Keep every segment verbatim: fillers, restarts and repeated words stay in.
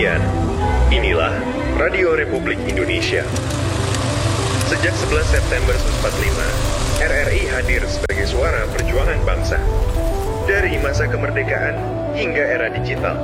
sekalian, inilah Radio Republik Indonesia. Sejak sebelas September seribu sembilan ratus empat puluh lima, R R I hadir sebagai suara perjuangan bangsa. Dari masa kemerdekaan hingga era digital.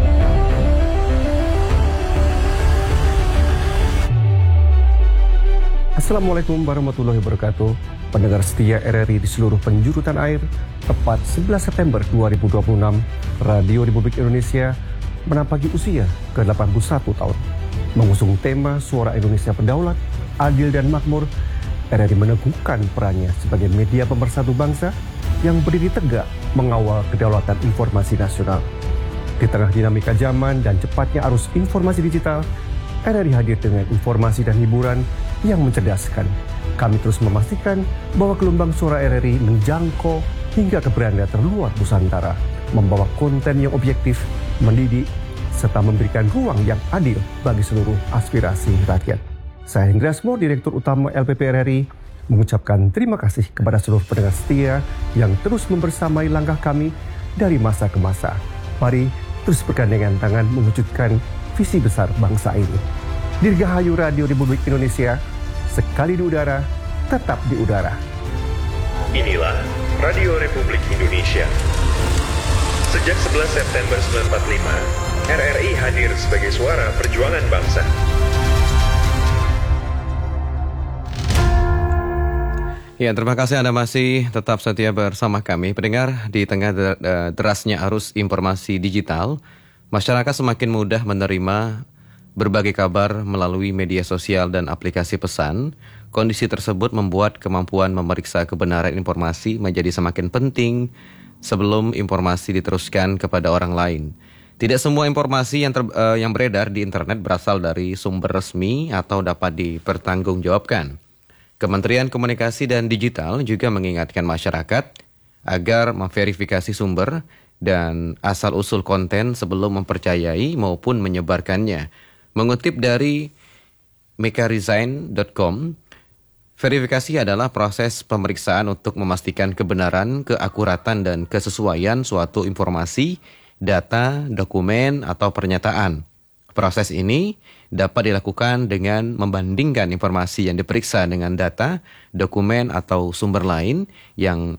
Assalamualaikum warahmatullahi wabarakatuh. Pendengar setia R R I di seluruh penjuru tanah air, tepat sebelas September dua ribu dua puluh enam, Radio Republik Indonesia menampaki usia ke delapan puluh satu tahun. Mengusung tema Suara Indonesia Berdaulat, Adil dan Makmur, R R I meneguhkan perannya sebagai media pemersatu bangsa yang berdiri tegak mengawal kedaulatan informasi nasional. Di tengah dinamika zaman dan cepatnya arus informasi digital, R R I hadir dengan informasi dan hiburan yang mencerdaskan. Kami terus memastikan bahwa gelombang suara R R I menjangkau hingga ke beranda terluar Nusantara, membawa konten yang objektif, mendidik, serta memberikan ruang yang adil bagi seluruh aspirasi rakyat. Saya Hendriasmo, Direktur Utama L P P R R I, mengucapkan terima kasih kepada seluruh pendengar setia yang terus membersamai langkah kami dari masa ke masa. Mari terus bergandengan tangan mewujudkan visi besar bangsa ini. Dirgahayu Radio Republik Indonesia, sekali di udara, tetap di udara. Inilah Radio Republik Indonesia. Sejak sebelas September seribu sembilan ratus empat puluh lima, R R I hadir sebagai suara perjuangan bangsa. Ya, terima kasih Anda masih tetap setia bersama kami. Pendengar, di tengah derasnya arus informasi digital, masyarakat semakin mudah menerima berbagai kabar melalui media sosial dan aplikasi pesan. Kondisi tersebut membuat kemampuan memeriksa kebenaran informasi menjadi semakin penting sebelum informasi diteruskan kepada orang lain. Tidak semua informasi yang, ter, uh, yang beredar di internet berasal dari sumber resmi atau dapat dipertanggungjawabkan. Kementerian Komunikasi dan Digital juga mengingatkan masyarakat agar memverifikasi sumber dan asal-usul konten sebelum mempercayai maupun menyebarkannya. Mengutip dari mekaresign dot com, verifikasi adalah proses pemeriksaan untuk memastikan kebenaran, keakuratan, dan kesesuaian suatu informasi, data, dokumen, atau pernyataan. Proses ini dapat dilakukan dengan membandingkan informasi yang diperiksa dengan data, dokumen, atau sumber lain yang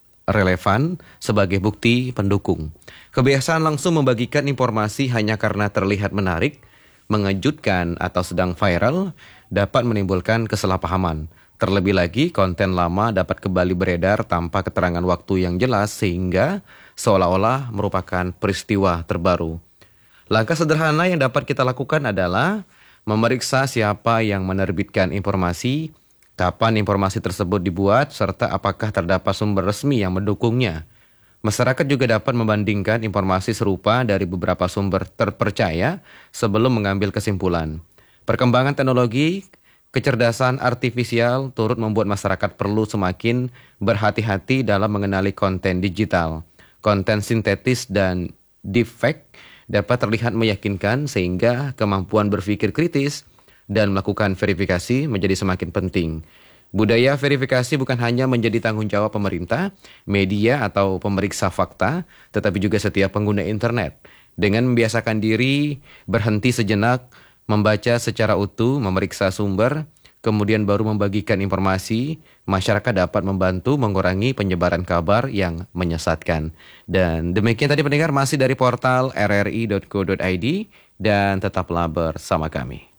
relevan sebagai bukti pendukung. Kebiasaan langsung membagikan informasi hanya karena terlihat menarik, mengejutkan, atau sedang viral dapat menimbulkan kesalahpahaman. Terlebih lagi, konten lama dapat kembali beredar tanpa keterangan waktu yang jelas sehingga seolah-olah merupakan peristiwa terbaru. Langkah sederhana yang dapat kita lakukan adalah memeriksa siapa yang menerbitkan informasi, kapan informasi tersebut dibuat, serta apakah terdapat sumber resmi yang mendukungnya. Masyarakat juga dapat membandingkan informasi serupa dari beberapa sumber terpercaya sebelum mengambil kesimpulan. Perkembangan teknologi, kecerdasan artifisial turut membuat masyarakat perlu semakin berhati-hati dalam mengenali konten digital. Konten sintetis dan deepfake dapat terlihat meyakinkan sehingga kemampuan berpikir kritis dan melakukan verifikasi menjadi semakin penting. Budaya verifikasi bukan hanya menjadi tanggung jawab pemerintah, media, atau pemeriksa fakta, tetapi juga setiap pengguna internet. Dengan membiasakan diri berhenti sejenak, membaca secara utuh, memeriksa sumber, kemudian baru membagikan informasi, masyarakat dapat membantu mengurangi penyebaran kabar yang menyesatkan. Dan demikian tadi pendengar, masih dari portal r r i dot co dot i d dan tetaplah bersama kami.